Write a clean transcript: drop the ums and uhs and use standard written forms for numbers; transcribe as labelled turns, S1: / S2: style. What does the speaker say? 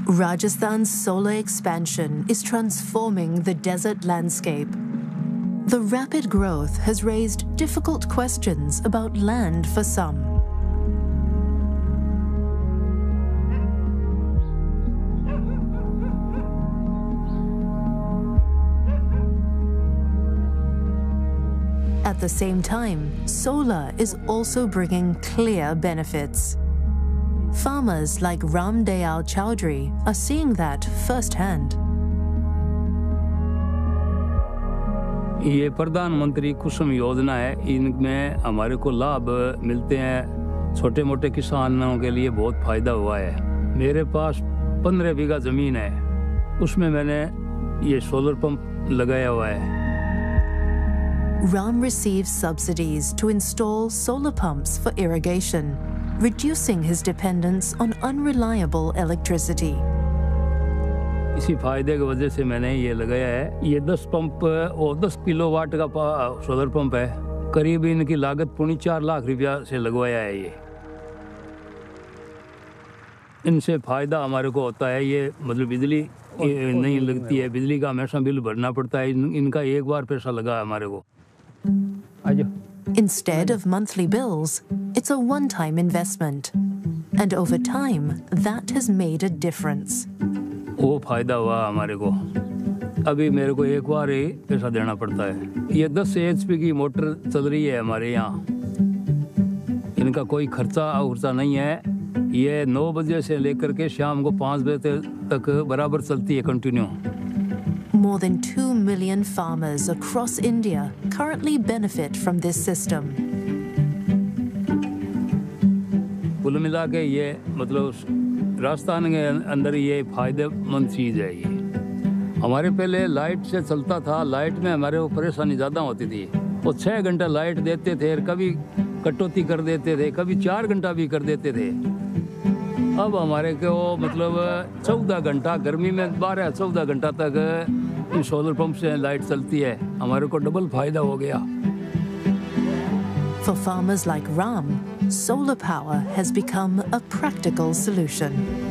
S1: Rajasthan's solar expansion is transforming the desert landscape. The rapid growth has raised difficult questions about land for some. At the same time, solar is also bringing clear benefits. Farmers like Ram Dayal Chowdhury are seeing that firsthand.
S2: ये प्रधानमंत्री कुसुम योजना है, इनमें हमारे को लाभ मिलते हैं। छोटे मोटे किसानों के लिए बहुत फायदा हुआ है। मेरे पास 15 बीघा जमीन है, उसमें मैंने ये सोलर पंप लगाया हुआ है।
S1: Ram receives subsidies to install solar pumps for irrigation, reducing his dependence on unreliable electricity.
S2: इसी फायदे की वजह से मैंने ये लगाया है। ये 10 पंप और 10 किलोवाट का सोलर पंप है। करीब इनकी लागत 4.5 लाख रुपया से लगवाया है। ये इनसे फायदा हमारे को होता है। ये मतलब बिजली नहीं लगती है, बिजली का हमेशा बिल भरना पड़ता है। इनका एक बार पैसा लगा है हमारे को।
S1: Instead of monthly bills, it's a one-time investment. And over time, that has made a difference.
S2: वो फायदा हुआ हमारे को। अभी मेरे को एक बार ही पैसा देना पड़ता है। ये 10 HP की मोटर चल रही है हमारे यहाँ। इनका कोई खर्चा नहीं है। ये 9 बजे से लेकर के शाम को 5 बजे तक बराबर चलती है continue.
S1: More than 2 million farmers across India currently benefit from this system.
S2: कुल मिला के ये मतलब राजस्थान के अंदर ये फायदेमंद चीज़ है। ये हमारे पहले लाइट से चलता था। लाइट में हमारे को परेशानी ज़्यादा होती थी। वो 6 घंटा लाइट देते थे, कभी कटौती कर देते थे, कभी 4 घंटा भी कर देते थे। अब हमारे को मतलब 14 घंटा, गर्मी में 12-14 घंटा तक इन सोलर पंप से लाइट चलती है। हमारे को डबल फायदा हो गया।
S1: For farmers like Ram, solar power has become a practical solution.